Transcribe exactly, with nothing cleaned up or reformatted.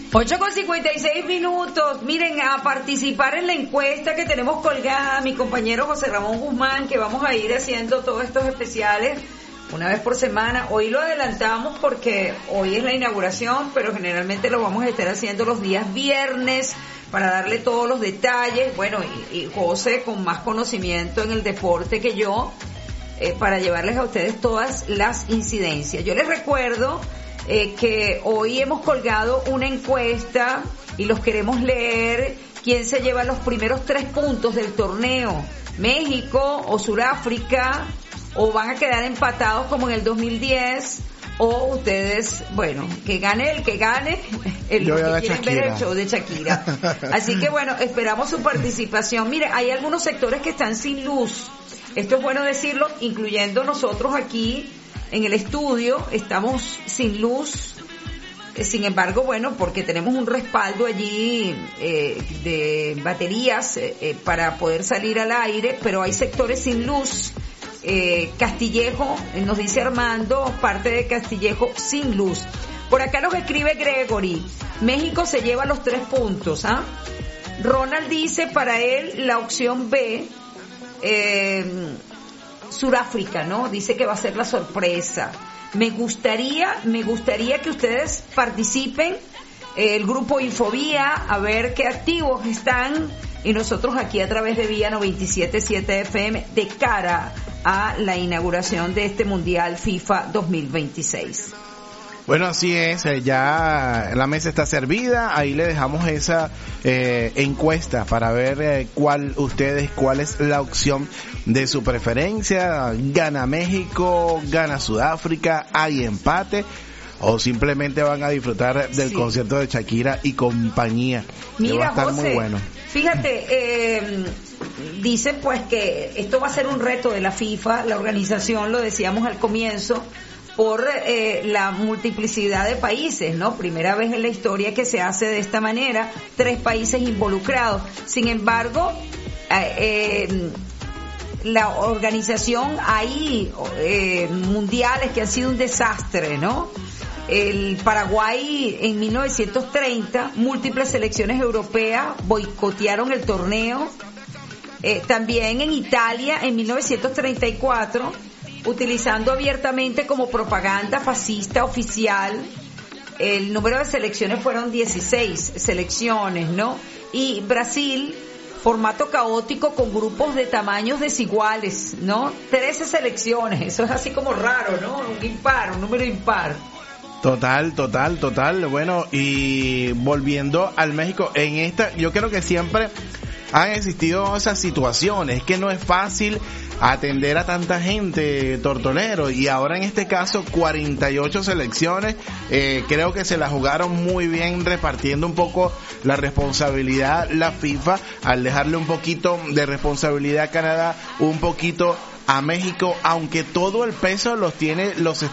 ocho con cincuenta y seis minutos. Miren, a participar en la encuesta que tenemos colgada, mi compañero José Ramón Guzmán, que vamos a ir haciendo todos estos especiales una vez por semana. Hoy lo adelantamos porque hoy es la inauguración, pero generalmente lo vamos a estar haciendo los días viernes para darle todos los detalles. Bueno, y, y José con más conocimiento en el deporte que yo, eh, para llevarles a ustedes todas las incidencias. Yo les recuerdo eh, que hoy hemos colgado una encuesta y los queremos leer. ¿Quién se lleva los primeros tres puntos del torneo? ¿México o Sudáfrica? ¿O van a quedar empatados como en el dos mil diez? O ustedes, bueno, que gane el que gane, el Yo que quieren ver el show de Shakira. Así que bueno, esperamos su participación. Mire, hay algunos sectores que están sin luz. Esto es bueno decirlo, incluyendo nosotros aquí en el estudio, estamos sin luz. Sin embargo, bueno, porque tenemos un respaldo allí eh, de baterías eh, eh, para poder salir al aire, pero hay sectores sin luz. Eh, Castillejo, eh, nos dice Armando, parte de Castillejo sin luz. Por acá nos escribe Gregory, México se lleva los tres puntos, ¿ah? Ronald dice para él la opción B, eh, Sudáfrica, ¿no? Dice que va a ser la sorpresa. Me gustaría, me gustaría que ustedes participen, eh, el grupo Infovía, a ver qué activos están, y nosotros aquí a través de Vía noventa y siete punto siete F M de cara a la inauguración de este Mundial FIFA dos mil veintiséis. Bueno, así es, eh, ya la mesa está servida, ahí le dejamos esa eh, encuesta para ver eh, cuál ustedes, cuál es la opción de su preferencia. ¿Gana México? ¿Gana Sudáfrica? ¿Hay empate? ¿O simplemente van a disfrutar del sí. concierto de Shakira y compañía? Mira, que va a estar José, muy bueno. Fíjate, eh, dicen pues que esto va a ser un reto de la FIFA, la organización, lo decíamos al comienzo, por eh, la multiplicidad de países, ¿no? Primera vez en la historia que se hace de esta manera, tres países involucrados. Sin embargo, eh, eh, la organización, hay eh, mundiales que han sido un desastre, ¿no? El Paraguay en mil novecientos treinta, múltiples selecciones europeas boicotearon el torneo. Eh, también en Italia en mil novecientos treinta y cuatro, utilizando abiertamente como propaganda fascista oficial. El número de selecciones fueron dieciséis selecciones, ¿no? Y Brasil, formato caótico con grupos de tamaños desiguales, ¿no? trece selecciones, eso es así como raro, ¿no? Un impar, un número impar. Total, total, total. Bueno, y volviendo al México, en esta, yo creo que siempre han existido esas situaciones, es que no es fácil atender a tanta gente, tortonero, y ahora en este caso cuarenta y ocho selecciones, eh, creo que se la jugaron muy bien repartiendo un poco la responsabilidad la FIFA al dejarle un poquito de responsabilidad a Canadá, un poquito a México, aunque todo el peso los tiene los